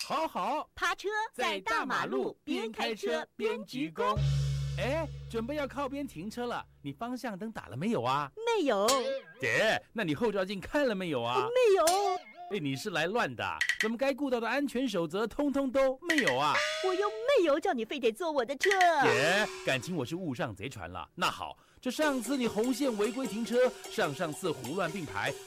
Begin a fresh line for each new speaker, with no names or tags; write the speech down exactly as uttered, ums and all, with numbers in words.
好好，
趴车在大马路边开车边鞠躬。
哎，准备要靠边停车了，你方向灯打了没有啊？
没有。
姐，那你后照镜看了没有啊？
没有。
哎，你是来乱的，怎么该顾到的安全守则通通都没有啊？
我又没有叫你非得坐我的车。
姐，感情我是误上贼船了。那好，这上次你红线违规停车，上上次胡乱并排，